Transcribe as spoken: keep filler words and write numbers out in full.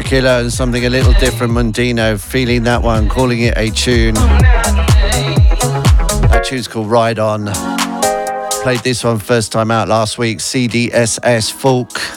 Killer and something a little different, Mundino, feeling that one, calling it a tune. That tune's called Ride On. Played this one first time out last week, C D S S Folk.